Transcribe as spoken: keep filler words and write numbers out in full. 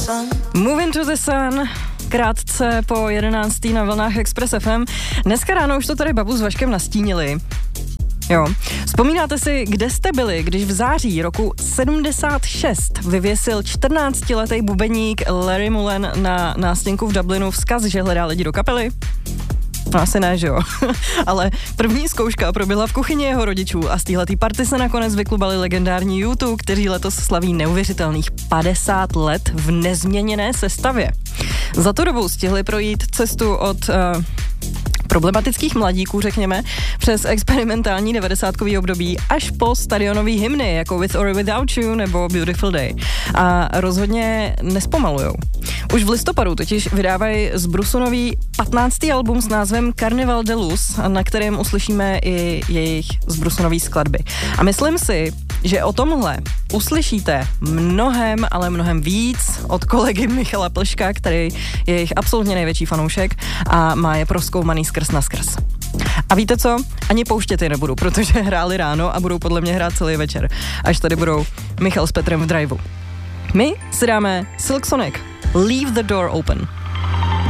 Move into the sun, krátce po jedenácté na vlnách Express F M. Dneska ráno už to tady Babu s Vaškem nastínili. Jo. Vzpomínáte si, kde jste byli, když v září roku sedmdesát šest vyvěsil čtrnáctiletý bubeník Larry Mullen na nástěnku v Dublinu vzkaz, že hledá lidi do kapely? No asi ne, že jo. Ale první zkouška proběhla v kuchyni jeho rodičů a z téhletý party se nakonec vyklubali legendární U dva, kteří letos slaví neuvěřitelných padesát let v nezměněné sestavě. Za tu dobu stihli projít cestu od... Uh, problematických mladíků, řekněme, přes experimentální devadesátkový období až po stadionový hymny, jako With or Without You nebo Beautiful Day. A rozhodně nespomalujou. Už v listopadu totiž vydávají z Brusu nový patnáctý album s názvem Carnival de Luz, na kterém uslyšíme i jejich z Brusu nový skladby. A myslím si, že o tomhle uslyšíte mnohem, ale mnohem víc od kolegy Michala Plška, který je jejich absolutně největší fanoušek a má je prozkoumaný skrz na skrz. A víte co? Ani pouštět je nebudu, protože hráli ráno a budou podle mě hrát celý večer, až tady budou Michal s Petrem v driveu. My si dáme Silk Sonic, Leave the Door Open.